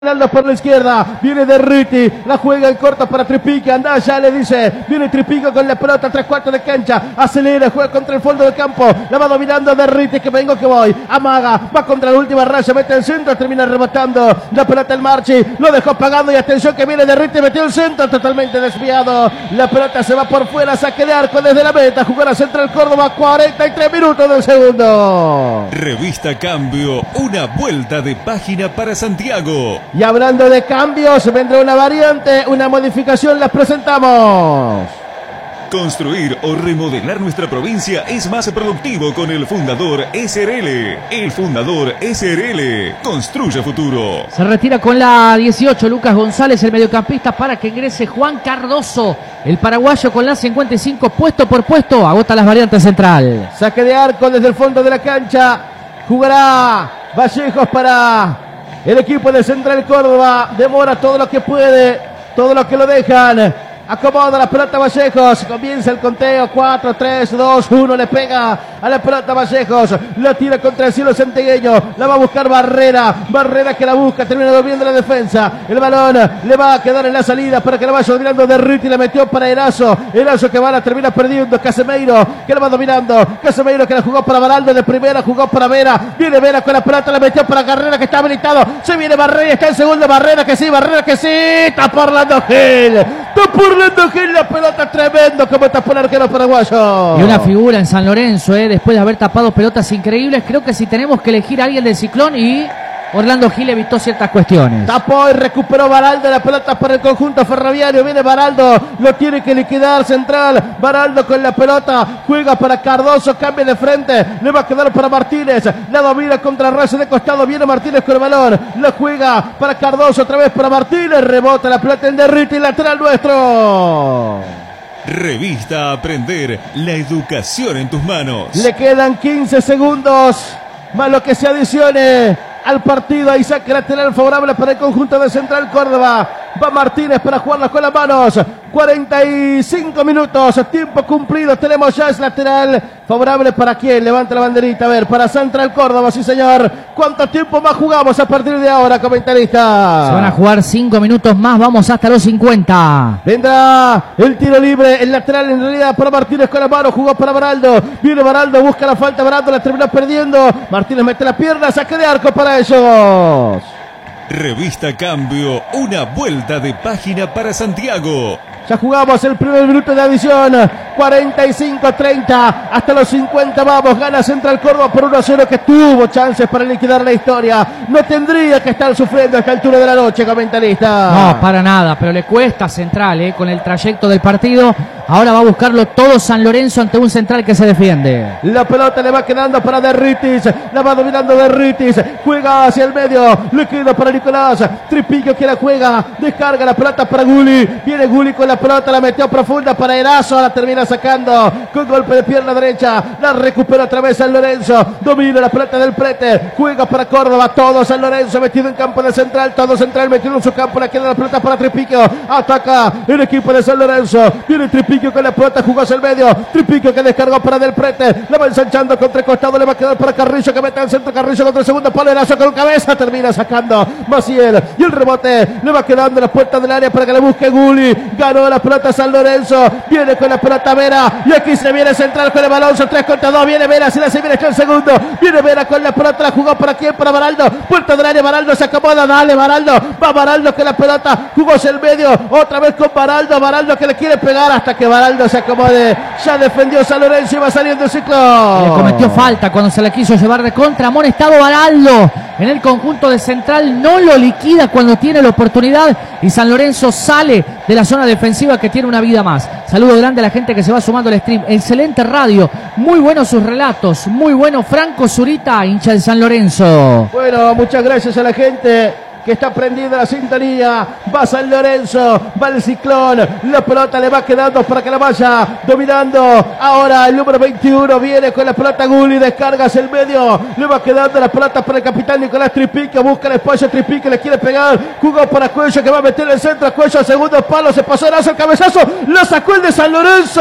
Ronaldo por la izquierda, viene Derriti, la juega en corto para Tripico, anda ya le dice, viene Tripico con la pelota, 3/4 de cancha, acelera, juega contra el fondo del campo, la va dominando Derriti, que vengo que voy, amaga, va contra la última raya, mete el centro, termina rebotando, la pelota el Marchi, lo dejó pagando y atención que viene Derriti, metió el centro, totalmente desviado, la pelota se va por fuera, saque de arco desde la meta, jugará Central Córdoba, 43 minutos del segundo. Revista Cambio, una vuelta de página para Santiago. Y hablando de cambios, vendrá una variante, una modificación, las presentamos. Construir o remodelar nuestra provincia es más productivo con el Fundador SRL. El Fundador SRL construye futuro. Se retira con la 18 Lucas González, el mediocampista, para que ingrese Juan Cardoso, el paraguayo, con la 55, puesto por puesto, agota las variantes central. Saque de arco desde el fondo de la cancha, jugará Vallejos para el equipo de Central Córdoba, demora todo lo que puede, todo lo que lo dejan. Acomoda la pelota Vallejos, comienza el conteo, 4, 3, 2, 1, le pega a la pelota Vallejos, la tira contra el cielo santiagueño, la va a buscar Barrera que la busca, termina durmiendo la defensa, el balón le va a quedar en la salida para que la vaya dominando Derriti, la metió para Erazo que va, la termina perdiendo, Casemiro que la va dominando, Casemiro que la jugó para Baraldo de primera, jugó para Vera, viene Vera con la pelota, la metió para Carrera que está habilitado, se viene Barrera, está en segundo, Barrera que sí, está por Orlando Gil, la pelota tremendo como está por el arquero paraguayo. Y una figura en San Lorenzo, después de haber tapado pelotas increíbles. Creo que si tenemos que elegir a alguien del Ciclón, y Orlando Gil evitó ciertas cuestiones. Tapó y recuperó Baraldo la pelota para el conjunto ferroviario. Viene Baraldo, lo tiene que liquidar Central. Baraldo con la pelota, juega para Cardoso, cambia de frente, le va a quedar para Martínez. La domina contra Reyes de costado, viene Martínez con el balón. La juega para Cardoso, otra vez para Martínez. Rebota la pelota en Derriti, lateral nuestro. Revista Aprender, la educación en tus manos. Le quedan 15 segundos, más lo que se adicione al partido. Ahí saque lateral favorable para el conjunto de Central Córdoba. Va Martínez para jugarla con las manos. 45 minutos, tiempo cumplido. Tenemos ya, es lateral favorable para quién. Levanta la banderita, a ver, para Central Córdoba, sí señor. ¿Cuánto tiempo más jugamos a partir de ahora, comentarista? Se van a jugar 5 minutos más, vamos hasta los 50. Vendrá el tiro libre, el lateral en realidad para Martínez con la mano, jugó para Baraldo. Viene Baraldo, busca la falta, Baraldo la termina perdiendo. Martínez mete la pierna, saque de arco para ellos. Revista Cambio, una vuelta de página para Santiago. Ya jugamos el primer minuto de adición, 45-30, hasta los 50 vamos, gana Central Córdoba por 1-0, que tuvo chances para liquidar la historia. No tendría que estar sufriendo a esta altura de la noche, comentarista. No, para nada, pero le cuesta a Central, con el trayecto del partido. Ahora va a buscarlo todo San Lorenzo ante un Central que se defiende. La pelota le va quedando para Derritis, la va dominando Derritis, juega hacia el medio, le queda para Nicolás, Tripico que la juega, descarga la pelota para Guli, viene Guli con la pelota, la metió profunda para Erazo, la termina sacando con golpe de pierna derecha, la recupera otra vez San Lorenzo, domina la pelota del Prete, juega para Córdoba, todo San Lorenzo metido en campo de Central, todo Central metido en su campo, le queda la pelota para Tripico, ataca el equipo de San Lorenzo, viene Tripico con la pelota, jugó hacia el medio, Tripico que descargó para Del Prete, la va ensanchando contra el costado, le va a quedar para Carrillo que mete al centro, Carrillo contra el segundo palo, Erazo con cabeza, termina sacando Maciel, y el rebote le va quedando en la puerta del área para que le busque Guli, ganó la pelota San Lorenzo, viene con la pelota Vera, y aquí se viene Central con el balón, son 3 contra 2, viene Vera, se viene está el segundo, viene Vera con la pelota, la jugó para quién, para Baraldo, puerta del área, Baraldo se acomoda, dale Baraldo, va Baraldo con la pelota, jugó hacia el medio, otra vez con Baraldo que le quiere pegar hasta que Baraldo se acomode, ya defendió San Lorenzo y va saliendo el ciclo. Le cometió falta cuando se la quiso llevar de contra, amonestado Baraldo en el conjunto de Central, no lo liquida cuando tiene la oportunidad y San Lorenzo sale de la zona defensiva que tiene una vida más. Saludo grande a la gente que se va sumando al stream, excelente radio, muy buenos sus relatos, muy bueno Franco Zurita, hincha de San Lorenzo. Bueno, muchas gracias a la gente que está prendida la sintonía, va San Lorenzo, va el Ciclón, la pelota le va quedando para que la vaya dominando, ahora el número 21 viene con la pelota Guli, descarga hacia el medio, le va quedando la pelota para el capitán Nicolás Tripico, busca el espacio, Tripico le quiere pegar, jugó para Cuello que va a meter el centro, Cuello segundo palo, se pasó Erazo, el cabezazo, lo sacó el de San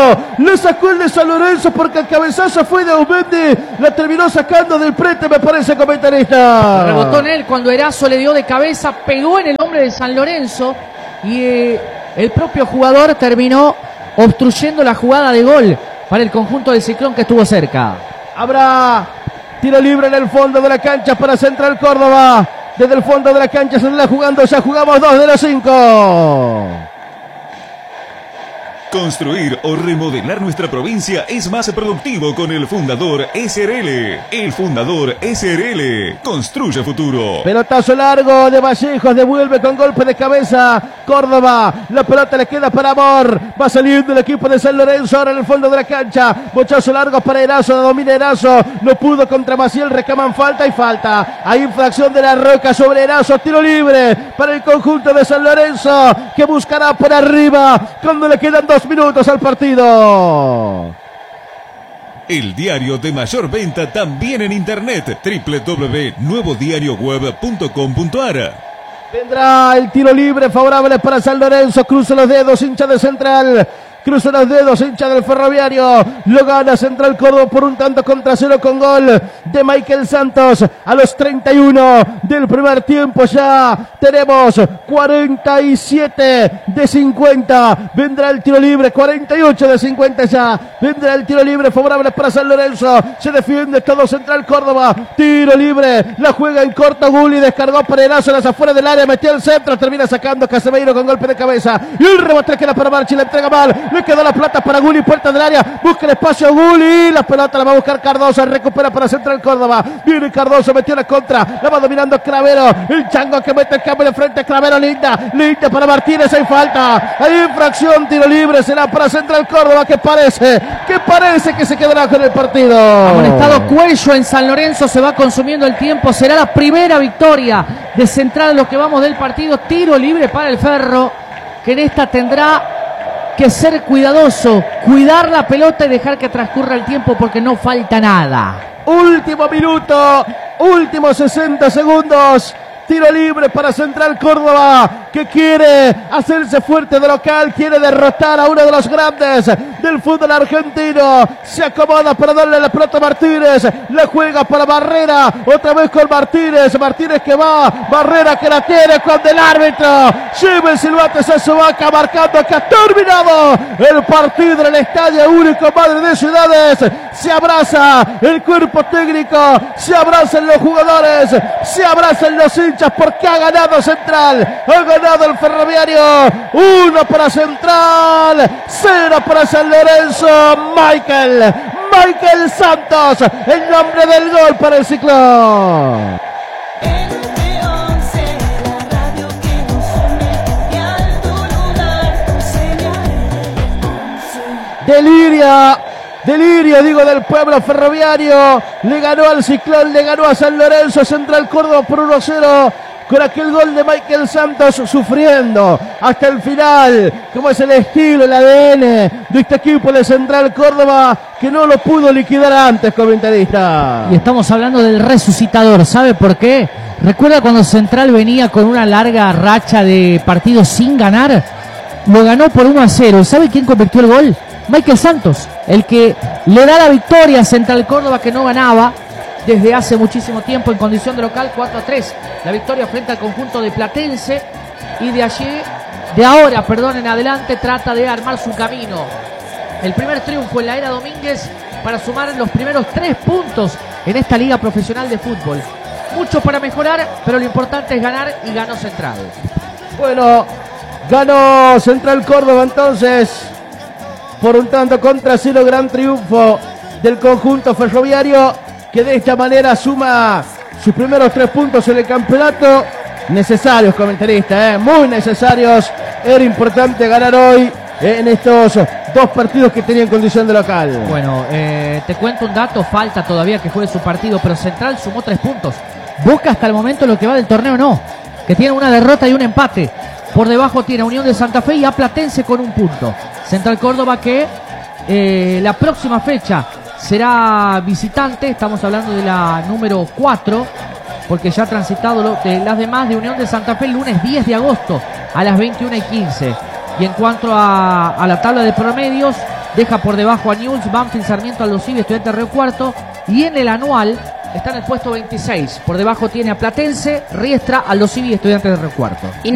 Lorenzo, porque el cabezazo fue de Aumendi, la terminó sacando del Prete, me parece, comentarista. Rebotó en él cuando Erazo le dio de cabeza cabeza, pegó en el hombre de San Lorenzo y el propio jugador terminó obstruyendo la jugada de gol para el conjunto del Ciclón que estuvo cerca. Habrá tiro libre en el fondo de la cancha para Central Córdoba. Desde el fondo de la cancha se está jugando, ya jugamos 2 de los 5. Construir o remodelar nuestra provincia es más productivo con el Fundador SRL. El Fundador SRL construye futuro. Pelotazo largo de Vallejos, devuelve con golpe de cabeza Córdoba. La pelota le queda para Amor. Va saliendo el equipo de San Lorenzo ahora en el fondo de la cancha. Bochazo largo para Erazo, domina Erazo. No pudo contra Maciel, recaman falta y falta. Hay infracción de La Roca sobre Erazo. Tiro libre para el conjunto de San Lorenzo que buscará por arriba cuando le quedan 2 minutos al partido. El diario de mayor venta también en internet, www.nuevodiarioweb.com.ar. Vendrá el tiro libre favorable para San Lorenzo. Cruza los dedos, hincha de Central. Cruza los dedos, hincha del Ferroviario. Lo gana Central Córdoba por 1-0 con gol de Michael Santos. A los 31 del primer tiempo ya tenemos 47 de 50. Vendrá el tiro libre, 48 de 50 ya. Vendrá el tiro libre favorable para San Lorenzo. Se defiende todo Central Córdoba. Tiro libre, la juega en corto Gulli. Descargó para Erazo en las afueras del área. Metió el centro, termina sacando Casemiro con golpe de cabeza. Y el rebote queda para Marchi, la entrega mal. Le quedó la plata para Gulli, puerta del área, busca el espacio Gulli, la pelota la va a buscar Cardoso, recupera para Central Córdoba, viene Cardoso, metió la contra, la va dominando Cravero, el chango que mete el cambio de frente, Cravero, linda para Martínez, hay falta, hay infracción, tiro libre, será para Central Córdoba, que parece que se quedará con el partido. Amonestado Cuello en San Lorenzo, se va consumiendo el tiempo, será la primera victoria de Central en lo que vamos del partido, tiro libre para el Ferro, que en esta tendrá que ser cuidadoso, cuidar la pelota y dejar que transcurra el tiempo porque no falta nada. Último minuto, últimos 60 segundos. Tiro libre para Central Córdoba, que quiere hacerse fuerte de local, quiere derrotar a uno de los grandes del fútbol argentino. Se acomoda para darle la pelota a Martínez, la juega para Barrera, otra vez con Martínez, Martínez que va, Barrera que la tiene cuando el árbitro lleva el silbato a su vaca, marcando que ha terminado el partido en el Estadio Único Madre de Ciudades. Se abraza el cuerpo técnico, se abrazan los jugadores, se abrazan los hinchas, porque ha ganado Central, ha ganado el Ferroviario. 1 para Central, 0 para San Lorenzo. Michael Santos, el nombre del gol para el Ciclón. Delirio, digo, del pueblo ferroviario. Le ganó al Ciclón, le ganó a San Lorenzo, Central Córdoba por 1-0. Con aquel gol de Michael Santos, sufriendo hasta el final, como es el estilo, el ADN de este equipo de Central Córdoba, que no lo pudo liquidar antes, comentarista. Y estamos hablando del resucitador, ¿sabe por qué? ¿Recuerda cuando Central venía con una larga racha de partidos sin ganar? Lo ganó por 1-0. ¿Sabe quién convirtió el gol? Michael Santos, el que le da la victoria a Central Córdoba, que no ganaba desde hace muchísimo tiempo en condición de local. 4-3, la victoria frente al conjunto de Platense, y de ahora en adelante trata de armar su camino. El primer triunfo en la era Domínguez para sumar los primeros 3 puntos en esta liga profesional de fútbol. Mucho para mejorar, pero lo importante es ganar, y ganó Central. Bueno, ganó Central Córdoba entonces por 1-0, gran triunfo del conjunto ferroviario, que de esta manera suma sus primeros 3 puntos en el campeonato. Necesarios, comentarista, muy necesarios. Era importante ganar hoy en estos 2 partidos que tenía en condición de local. Bueno, te cuento un dato, falta todavía que juegue su partido, pero Central sumó 3 puntos. Boca hasta el momento, lo que va del torneo, no, que tiene una derrota y un empate. Por debajo tiene a Unión de Santa Fe y a Platense con 1 punto. Central Córdoba, que la próxima fecha será visitante, estamos hablando de la número 4, porque ya ha transitado las demás, de Unión de Santa Fe el lunes 10 de agosto a las 21:15. Y en cuanto a la tabla de promedios, deja por debajo a Newell's, Banfield, Sarmiento, Aldo Civi, Estudiantes Río Cuarto, y en el anual está en el puesto 26. Por debajo tiene a Platense, Riestra, Aldo Civi y Estudiantes de Río Cuarto.